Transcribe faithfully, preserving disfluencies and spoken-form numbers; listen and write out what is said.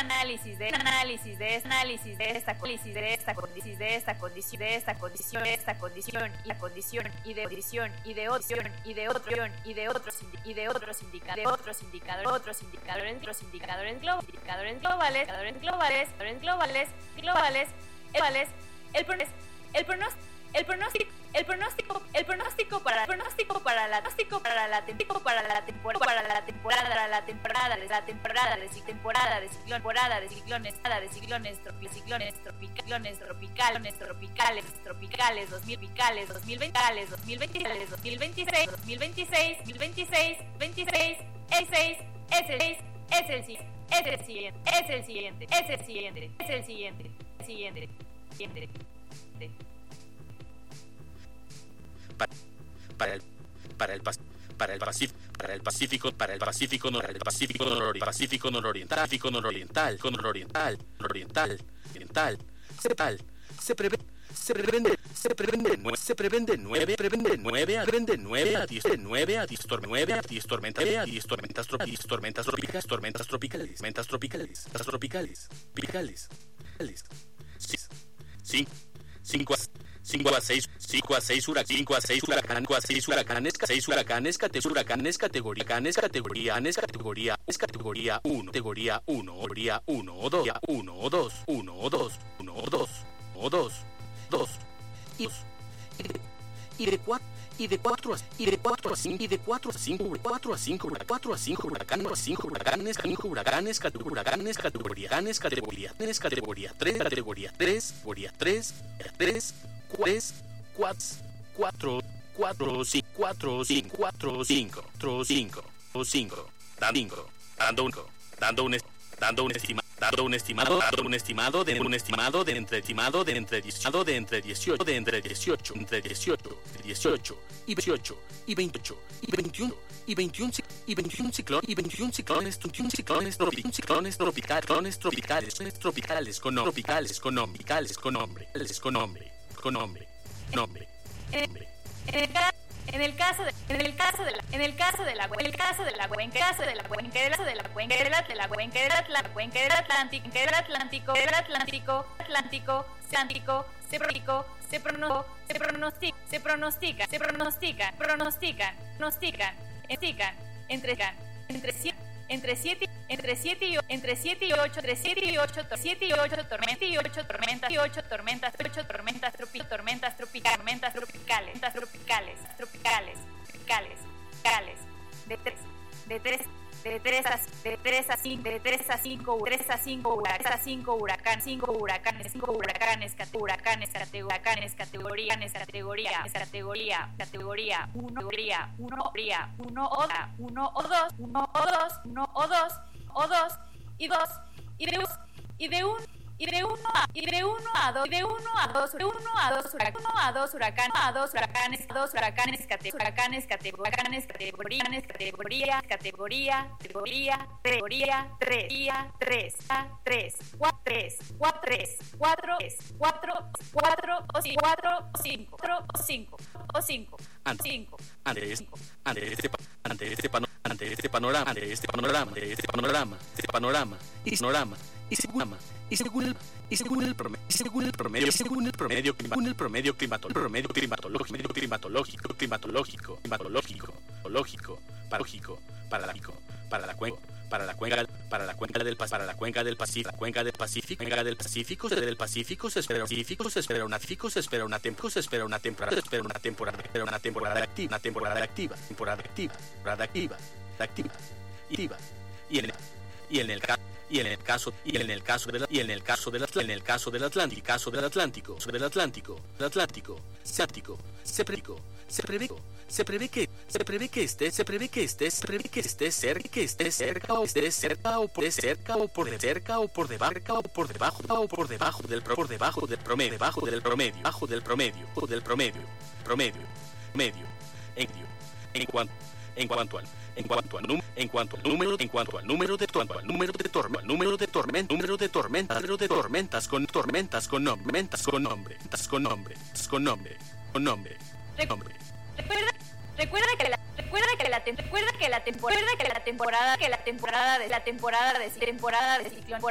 análisis de análisis de análisis de esta análisis de esta condición de esta condición de esta condición de esta condición y la condición y de condición y de opción y de otro y de otros y de otros indicadores de otros indicadores otros indicadores otros indicadores globales indicadores globales indicadores globales globales globales globales el pronóstico el pronóstico el pronóstico el pronóstico el pronóstico para el pronóstico para la pronóstico para la temporada para la temporada para la temporada la temporada de la temporada de temporada de ciclón temporada de ciclones de ciclones ciclones tropicales tropicales tropicales tropicales dos mil tropicales dos mil veinte dos mil veinte dos mil veintiséis dos mil veintiséis dos mil veintiséis veintiséis es seis es el seis es el siguiente es el siguiente es el siguiente es el siguiente es el siguiente siguiente siguiente para el para el para el Pacífico para el Pacífico para el Pacífico para el Pacífico Pacífico nororiental Pacífico nororiental con nororiental oriental oriental sepal se prevé se prevende se prevende se prevende nueve prevende nueve a prevende nueve a diez nueve a diez nueve a diez tormentas a diez tormentas tropicales tormentas tropicales tormentas tropicales tormentas tropicales tropicales tropicales tropicales cinco cinco cinco a seis cinco a seis huracanes cinco a seis huracanes cinco a seis huracanes seis huracanes huracanes categoría categoría categoría categoría uno categoría uno categoría uno o dos uno o dos uno o dos uno o dos o dos dos y dos y de cuatro y de cuatro a y de cuatro a cinco y de cuatro a cinco cuatro a cinco cuatro a cinco huracanes cinco huracanes cinco huracanes huracanes categoría categoría categoría tres categoría tres categoría tres tres tres cuatro cuatro cinco cuatro cinco cuatro cinco cinco cinco dando dando un dando un dando un estimado dando un estimado dando un estimado de un estimado de entre estimado de entre dieciocho de entre dieciocho de entre dieciocho entre dieciocho dieciocho y veintiocho y veintiocho y veintiuno y veintiuno y veintiuno ciclones y veintiuno ciclones veintiuno ciclones tropicales ciclones tropicales tropicales tropicales con tropicales con tropicales con nombre con nombre con nombre nombre nombre en el caso de en el caso de la en el caso de la en el caso de la cuenca caso de la cuenca de la de la cuenca de la de la cuenca de la cuenca del Atlántico del Atlántico del Atlántico Atlántico Atlántico se pronosticó se pronosticó se pronostica se pronostica se pronostican pronostican pronostican estican entre entre entre siete entre siete y entre siete y ocho entre siete y ocho siete y ocho tormentas y ocho tormentas y ocho tormentas ocho tormentas tropicales tormentas tropicales tormentas tropicales tropicales tropicales tropicales tropicales de tres de tres de tres a de tres a cinco de tres a cinco tres a cinco huracanes a cinco huracanes cinco huracanes cinco huracanes huracanes huracanes categoría categoría categoría categoría uno categoría uno uno o uno o dos uno o dos uno o dos o dos y dos y de y de un y de uno a y de uno a dos y de uno a dos de uno a dos huracanes uno a dos huracanes a dos huracanes dos huracanes huracanes categorías categorías categoría categoría categoría categoría tres tres tres cuatro tres cuatro tres cuatro cuatro cuatro o cuatro o cinco o cinco o cinco cinco ante este ante este ante este panorama ante este panorama ante este panorama ante este panorama este panorama y panorama y según y según el y según el promedio y según el promedio y según el promedio según el promedio climatológico promedio climatológico climatológico climatológico climatológico lógico lógico para la para la cuenca para la cuenca para la cuenca del para la cuenca del Pacífico la cuenca del Pacífico cuenca del Pacífico del Pacífico se espera Pacífico se espera una Pacífico se espera una temporada se espera una temporada se espera una temporada espera una temporada activa una temporada activa temporada activa temporada activa activa activa y en el, y en el caso y en el caso y en el caso del y en el caso del en el caso del Atlántico caso del Atlántico sobre el Atlántico el Atlántico Atlántico se prevé se prevé se prevé que se prevé que esté se prevé que esté se prevé que esté cerca que esté cerca o esté cerca o por cerca o por cerca o por debajo o por debajo o por debajo del por debajo del promedio debajo del promedio bajo del promedio o del promedio promedio medio en en cuanto en cuanto al en cuanto al número en cuanto al número en cuanto al número de cuanto al número de tormenta número de tormenta número de tormentas número de tormentas con tormentas con tormentas con nombre con nombre con nombre con nombre nombre recuerda recuerda que la recuerda que la recuerda que la temporada que la temporada que la temporada de la temporada de temporada de ciclón